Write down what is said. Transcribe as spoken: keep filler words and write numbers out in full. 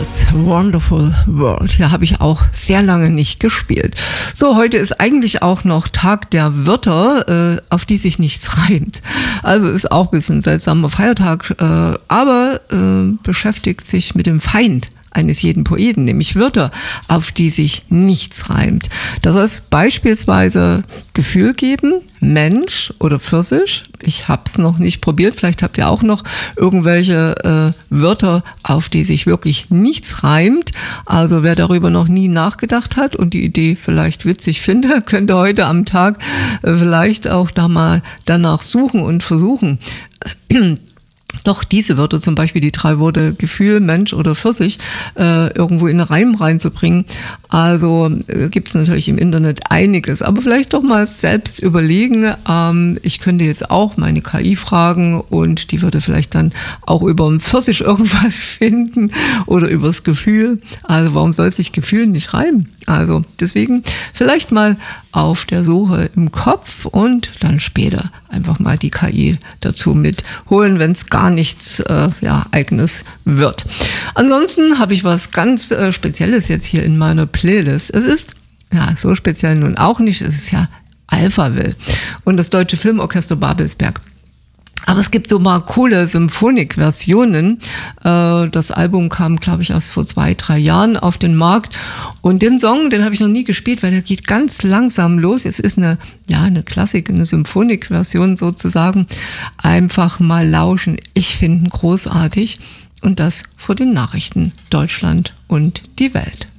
It's a Wonderful World. Ja, habe ich auch sehr lange nicht gespielt. So, heute ist eigentlich auch noch Tag der Wörter, äh, auf die sich nichts reimt. Also ist auch ein bisschen ein seltsamer Feiertag, äh, aber äh, beschäftigt sich mit dem Feind eines jeden Poeten, nämlich Wörter, auf die sich nichts reimt. Das soll es beispielsweise Gefühl geben, Mensch oder Pfirsich. Ich habe es noch nicht probiert, vielleicht habt ihr auch noch irgendwelche äh, Wörter, auf die sich wirklich nichts reimt. Also wer darüber noch nie nachgedacht hat und die Idee vielleicht witzig findet, könnte heute am Tag äh, vielleicht auch da mal danach suchen und versuchen, doch diese Wörter, zum Beispiel die drei Worte Gefühl, Mensch oder Pfirsich, äh, irgendwo in einen Reim reinzubringen. Also äh, gibt es natürlich im Internet einiges, aber vielleicht doch mal selbst überlegen. Ähm, ich könnte jetzt auch meine K I fragen und die würde vielleicht dann auch über den Pfirsich irgendwas finden oder übers Gefühl. Also warum soll sich Gefühl nicht reimen? Also deswegen vielleicht mal auf der Suche im Kopf und dann später einfach mal die K I dazu mitholen, wenn es gar nichts äh, ja, Eigenes wird. Ansonsten habe ich was ganz äh, Spezielles jetzt hier in meiner Playlist. Es ist, ja, so speziell nun auch nicht, es ist ja Alphaville und das Deutsche Filmorchester Babelsberg. Aber es gibt so mal coole Symphonik-Versionen. Das Album kam, glaube ich, erst vor zwei, drei Jahren auf den Markt. Und den Song, den habe ich noch nie gespielt, weil der geht ganz langsam los. Es ist eine, ja, eine Klassik, eine Symphonik-Version sozusagen. Einfach mal lauschen. Ich finde ihn großartig. Und das vor den Nachrichten Deutschland und die Welt.